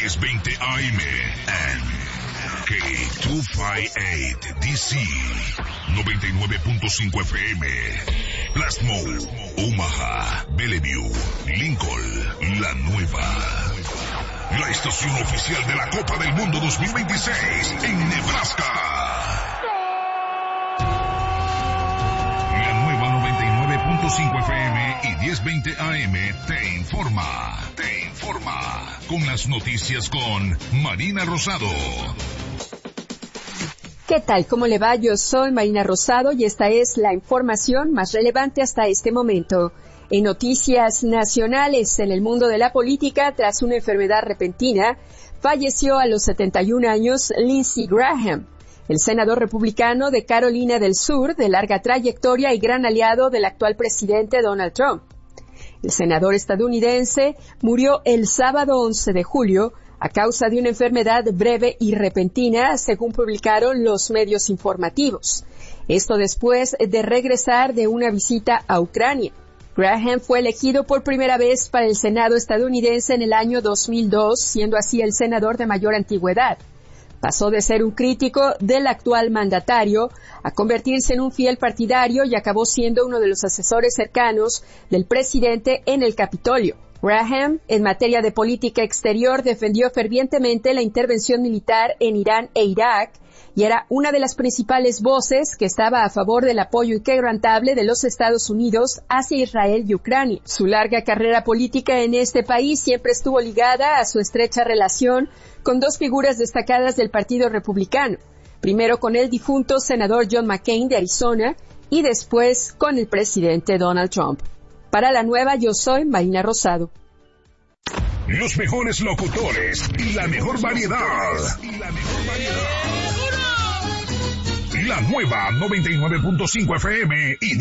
1020 AM and K258 DC 99.5 FM Plasmo, Omaha, Bellevue, Lincoln, La Nueva. La estación oficial de la Copa del Mundo 2026 en Nebraska. La Nueva 99.5 FM y 1020 AM te informa. Con las noticias con Marina Rosado. ¿Qué tal? ¿Cómo le va? Yo soy Marina Rosado y esta es la información más relevante hasta este momento. En noticias nacionales, en el mundo de la política, tras una enfermedad repentina, falleció a los 71 años Lindsey Graham, el senador republicano de Carolina del Sur, de larga trayectoria y gran aliado del actual presidente Donald Trump. El senador estadounidense murió el sábado 11 de julio a causa de una enfermedad breve y repentina, según publicaron los medios informativos. Esto después de regresar de una visita a Ucrania. Graham fue elegido por primera vez para el Senado estadounidense en el año 2002, siendo así el senador de mayor antigüedad. Pasó de ser un crítico del actual mandatario a convertirse en un fiel partidario y acabó siendo uno de los asesores cercanos del presidente en el Capitolio. Graham, en materia de política exterior, defendió fervientemente la intervención militar en Irán e Irak y era una de las principales voces que estaba a favor del apoyo inquebrantable de los Estados Unidos hacia Israel y Ucrania. Su larga carrera política en este país siempre estuvo ligada a su estrecha relación con dos figuras destacadas del Partido Republicano, primero con el difunto senador John McCain de Arizona y después con el presidente Donald Trump. Para La Nueva, yo soy Marina Rosado. Los mejores locutores y la mejor variedad. La Nueva 99.5 FM y